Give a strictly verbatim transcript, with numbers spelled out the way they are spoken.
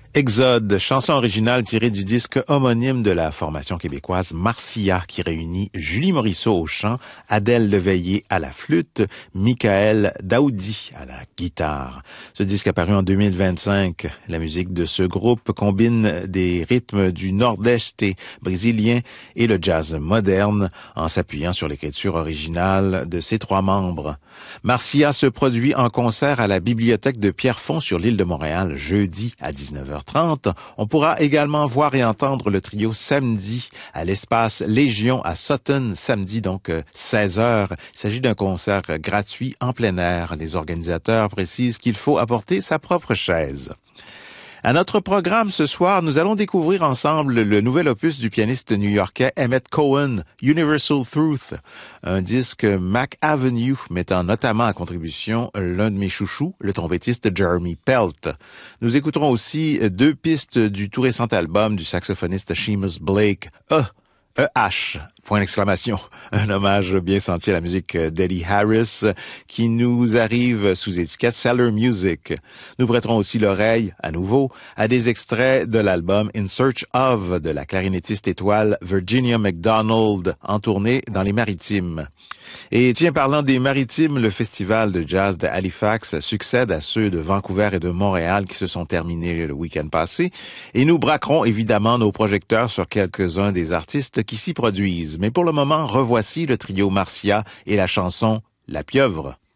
Exode, chanson originale tirée du disque homonyme de la formation québécoise Marcia, qui réunit Julie Morisseau au chant, Adèle Leveillé à la flûte, Michael Daoudi à la guitare. Ce disque apparu en deux mille vingt-cinq. La musique de ce groupe combine des rythmes du nord-est brésilien et le jazz moderne en s'appuyant sur l'écriture originale de ses trois membres. Marcia se produit en concert à la bibliothèque de Pierrefonds sur l'île de Montréal jeudi à dix-neuf heures trente. On pourra également voir et entendre le trio samedi à l'espace Légion à Sutton, samedi donc seize heures. Il s'agit d'un concert gratuit en plein air. Les organisateurs précisent qu'il faut apporter sa propre chaise. À notre programme ce soir, nous allons découvrir ensemble le nouvel opus du pianiste new-yorkais Emmett Cohen, Universal Truth, un disque Mac Avenue mettant notamment à contribution l'un de mes chouchous, le trompettiste Jeremy Pelt. Nous écouterons aussi deux pistes du tout récent album du saxophoniste Seamus Blake, E. E H, point d'exclamation, un hommage bien senti à la musique d'Eddie Harris qui nous arrive sous étiquette Cellar Music. Nous prêterons aussi l'oreille, à nouveau, à des extraits de l'album In Search of de la clarinettiste étoile Virginia McDonald en tournée dans les Maritimes. Et tiens, parlant des Maritimes, le festival de jazz de Halifax succède à ceux de Vancouver et de Montréal qui se sont terminés le week-end passé. Et nous braquerons évidemment nos projecteurs sur quelques-uns des artistes qui s'y produisent. Mais pour le moment, revoici le trio Marcia et la chanson La Pieuvre.